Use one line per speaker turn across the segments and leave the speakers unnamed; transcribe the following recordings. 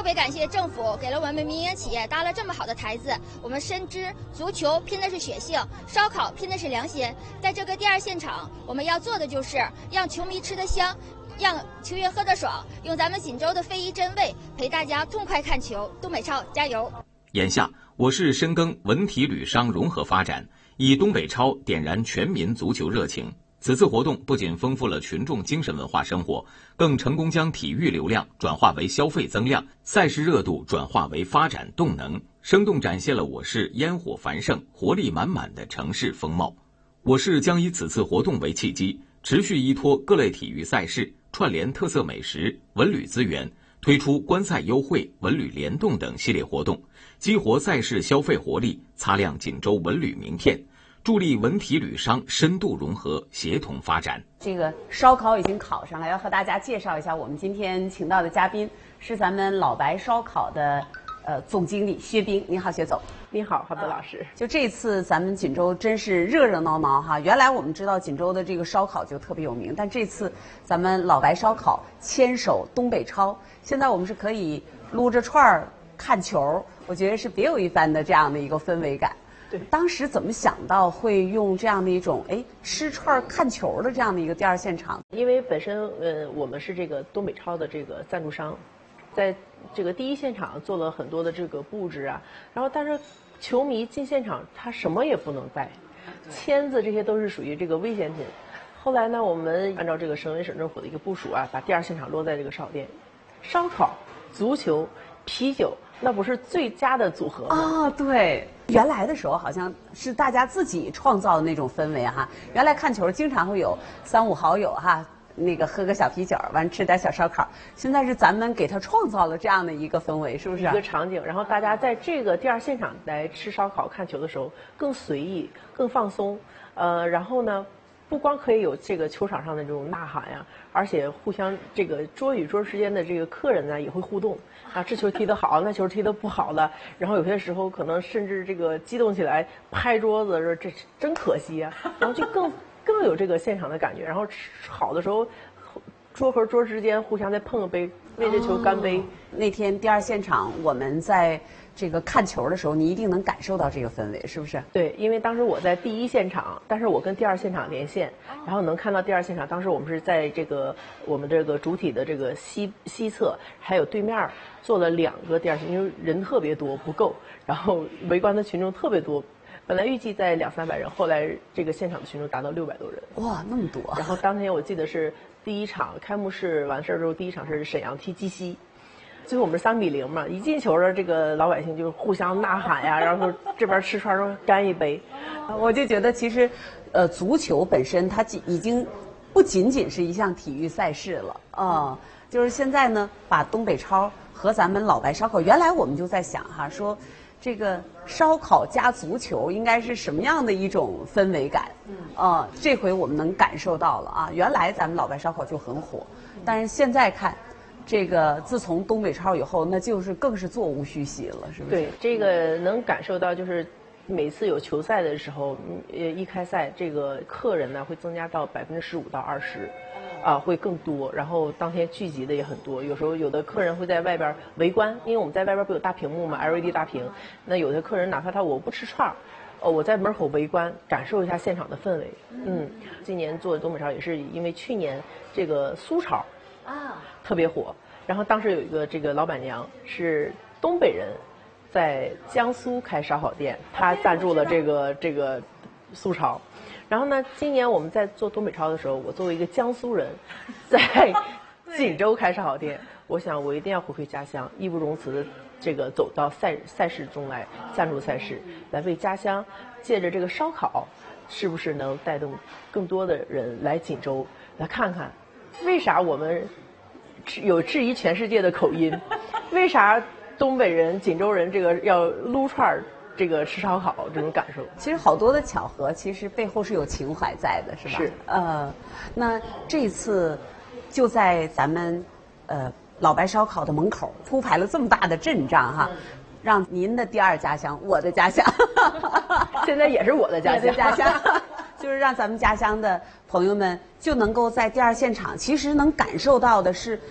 特别感谢政府给了我们民营企业搭了这么好的台子。我们深知足球拼的是血性，烧烤拼的是良心。在这个第二现场，我们要做的就是让球迷吃得香，让球员喝得爽，用咱们锦州的非遗真味陪大家痛快看球。东北超加油！
眼下，我市深耕文体旅商融合发展，以东北超点燃全民足球热情。此次活动不仅丰富了群众精神文化生活，更成功将体育流量转化为消费增量，赛事热度转化为发展动能，生动展现了我市烟火繁盛、活力满满的城市风貌。我市将以此次活动为契机，持续依托各类体育赛事，串联特色美食、文旅资源，推出观赛优惠、文旅联动等系列活动，激活赛事消费活力，擦亮锦州文旅名片，助力文体旅商深度融合、协同发展。
这个烧烤已经烤上了，要和大家介绍一下，我们今天请到的嘉宾是咱们老白烧烤的总经理薛冰。您好，薛总。
你好，郝德老师。
就这次咱们锦州真是热热闹闹哈。原来我们知道锦州的这个烧烤就特别有名，但这次咱们老白烧烤牵手东北超，现在我们是可以撸着串儿看球，我觉得是别有一番的这样的一个氛围感。
对，
当时怎么想到会用这样的一种吃串看球的这样的一个第二现场？
因为本身我们是这个东北超的这个赞助商，在这个第一现场做了很多的这个布置啊，然后但是球迷进现场他什么也不能带，签子这些都是属于这个危险品。后来呢，我们按照这个省委省政府的一个部署啊，把第二现场落在这个烧烤店，烧烤、足球、啤酒，那不是最佳的组合吗？
哦，对。原来的时候好像是大家自己创造的那种氛围哈。原来看球经常会有3、5好友哈，那个喝个小啤酒，完吃点小烧烤。现在是咱们给他创造了这样的一个氛围，是不是？
一个场景，然后大家在这个第二现场来吃烧烤看球的时候更随意、更放松。然后呢，不光可以有这个球场上的这种呐喊呀，而且互相这个桌与桌之间的这个客人呢也会互动啊，这球踢得好，那球踢得不好了，然后有些时候可能甚至这个激动起来拍桌子说这真可惜啊，然后就更有这个现场的感觉。然后好的时候，桌和桌之间互相再碰个杯，为这球干杯。
那天第二现场我们在这个看球的时候，你一定能感受到这个氛围，是不是？
对，因为当时我在第一现场，但是我跟第二现场连线，然后能看到第二现场。当时我们是在这个我们这个主体的这个西侧，还有对面做了2个第二现场，因为人特别多不够，然后围观的群众特别多。本来预计在200-300人，后来这个现场的群众达到600多人。
哇，那么多！
然后当天我记得是第一场开幕式完事儿之后，第一场是沈阳踢鸡西。最后我们是3-0嘛，一进球的这个老百姓就互相呐喊呀，然后这边吃串说干一杯。
我就觉得其实，足球本身它已经不仅仅是一项体育赛事了就是现在呢，把东北超和咱们老白烧烤，原来我们就在想哈，说这个烧烤加足球应该是什么样的一种氛围感？这回我们能感受到了啊，原来咱们老白烧烤就很火，但是现在看。这个自从东北超以后，那就是更是座无虚席了，是不是？
对，这个能感受到，就是每次有球赛的时候，一开赛，这个客人呢会增加到15%到20%，会更多。然后当天聚集的也很多，有时候有的客人会在外边围观，因为我们在外边不有大屏幕嘛 ，LED 大屏。那有的客人哪怕我不吃串儿。我在门口围观，感受一下现场的氛围。今年做的东北超也是因为去年这个苏超特别火，然后当时有一个这个老板娘是东北人，在江苏开烧烤店，她赞助了这个苏超。然后呢，今年我们在做东北超的时候，我作为一个江苏人，在锦州开烧烤店，我想我一定要回馈家乡，义不容辞的这个走到赛事中来，赞助赛事，来为家乡借着这个烧烤，是不是能带动更多的人来锦州来看看，为啥我们有质疑全世界的口音？为啥东北人、锦州人这个要撸串这个吃烧烤这种感受？
其实好多的巧合，其实背后是有情怀在的，是吧？
是。
那这次就在咱们老白烧烤的门口铺排了这么大的阵仗哈，让您的第二家乡，我的家乡，
现在也是我的家乡。
就是让咱们家乡的朋友们就能够在第二现场，其实能感受到的是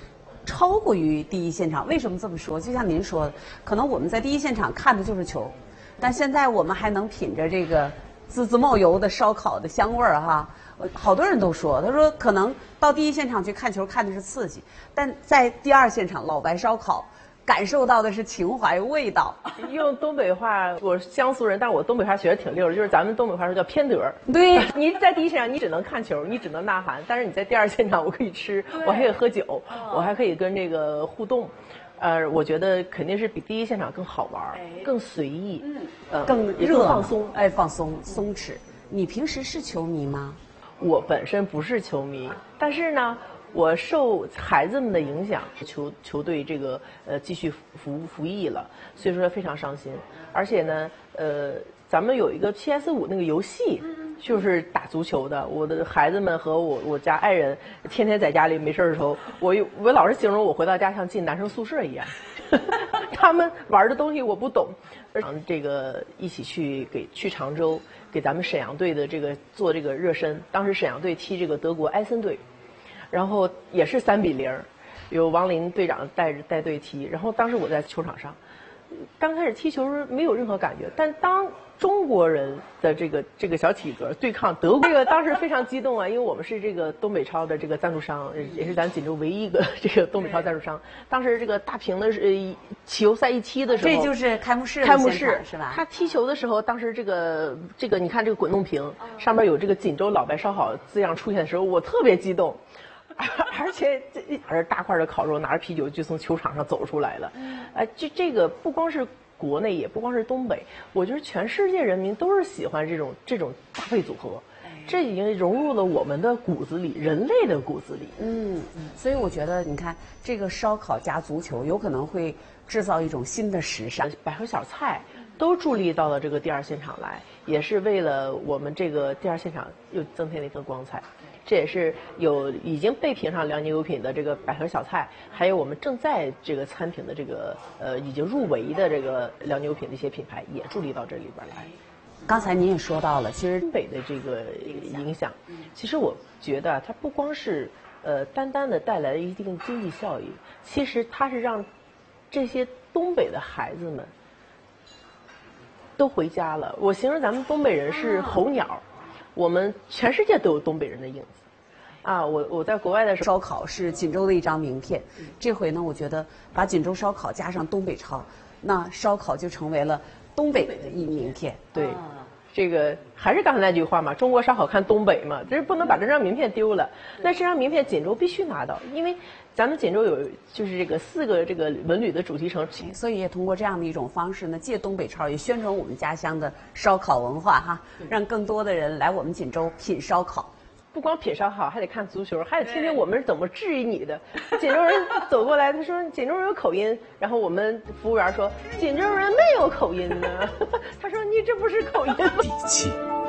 超过于第一现场。为什么这么说？就像您说的，可能我们在第一现场看的就是球，但现在我们还能品着这个滋滋冒油的烧烤的香味儿哈。好多人都说，他说可能到第一现场去看球看的是刺激，但在第二现场老白烧烤感受到的是情怀味道。
用东北话，我是江苏人，但我东北话学的挺溜的，就是咱们东北话说叫偏得。
对，
你在第一现场你只能看球，你只能呐喊，但是你在第二现场我可以吃，我还可以喝酒，我还可以跟这个互动。我觉得肯定是比第一现场更好玩，更随意，
更热
放松，
放松松弛。你平时是球迷吗？
我本身不是球迷，但是呢，我受孩子们的影响，球队这个继续服役了，所以说非常伤心。而且呢，咱们有一个 PS5 那个游戏，就是打足球的。我的孩子们和我家爱人天天在家里没事的时候，我老是形容我回到家像进男生宿舍一样，他们玩的东西我不懂。这个一起去常州给咱们沈阳队的这个做这个热身。当时沈阳队踢这个德国埃森队，然后也是3-0，有王林队长带队踢。然后当时我在球场上，刚开始踢球没有任何感觉，但当中国人的这个小体格对抗德国，这个当时非常激动啊，因为我们是这个东北超的这个赞助商，也是咱锦州唯一一个这个东北超赞助商。当时这个大屏的球赛一踢的时候，
这就是开幕式是吧？
他踢球的时候，当时这个你看这个滚动屏上面有这个锦州老白烧烤字样出现的时候，我特别激动。而且大块的烤肉，拿着啤酒就从球场上走出来了。这个不光是国内，也不光是东北，我觉得全世界人民都是喜欢这种搭配组合，这已经融入了我们的骨子里，人类的骨子里。
所以我觉得你看这个烧烤加足球，有可能会制造一种新的时尚。
百合小菜都助力到了这个第二现场来，也是为了我们这个第二现场又增添了一份光彩。这也是已经被评上良牛油品的这个百合小菜，还有我们正在这个参评的这个已经入围的这个良牛油品的一些品牌也助力到这里边来。
刚才您也说到了，其实
东北的这个影响，其实我觉得它不光是单单的带来了一定经济效益，其实它是让这些东北的孩子们都回家了。我形容咱们东北人是候鸟。我们全世界都有东北人的影子，啊！我在国外的时候，
烧烤是锦州的一张名片。这回呢，我觉得把锦州烧烤加上东北超，那烧烤就成为了东北的一名片。
对，这个还是刚才那句话嘛，中国烧烤看东北嘛，就是不能把这张名片丢了。那这张名片锦州必须拿到，因为咱们锦州有就是这个4个这个文旅的主题城，
所以也通过这样的一种方式呢，借东北超也宣传我们家乡的烧烤文化哈，让更多的人来我们锦州品烧烤。
不光品烧烤，还得看足球，还得听听我们是怎么质疑你的。锦州人走过来，他说锦州人有口音，然后我们服务员说锦州人没有口音呢。他说你这不是口音吗？
底气。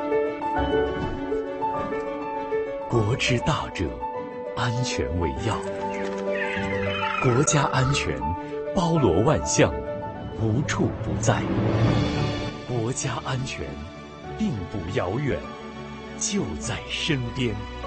国之大者，安全为要。国家安全包罗万象，无处不在。国家安全并不遥远，就在身边。